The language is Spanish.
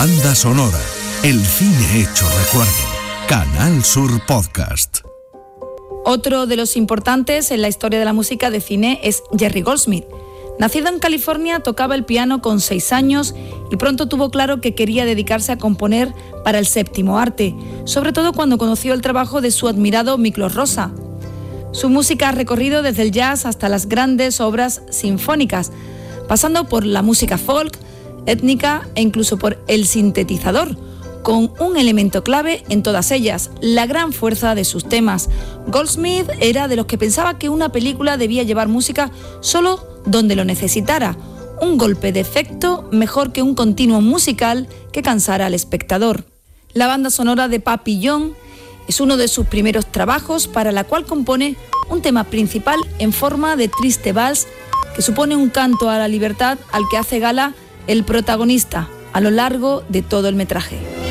banda sonora, el cine hecho recuerdo. Canal Sur Podcast. Otro de los importantes en la historia de la música de cine es Jerry Goldsmith. Nacido en California, tocaba el piano con 6 años y pronto tuvo claro que quería dedicarse a componer para el séptimo arte, sobre todo cuando conoció el trabajo de su admirado Miklos Rozsa. Su música ha recorrido desde el jazz hasta las grandes obras sinfónicas, pasando por la música folk, étnica e incluso por el sintetizador, con un elemento clave en todas ellas, la gran fuerza de sus temas. Goldsmith era de los que pensaba que una película debía llevar música solo donde lo necesitara, un golpe de efecto mejor que un continuo musical que cansara al espectador. La banda sonora de Papillon es uno de sus primeros trabajos, para la cual compone un tema principal en forma de triste vals que supone un canto a la libertad al que hace gala el protagonista a lo largo de todo el metraje.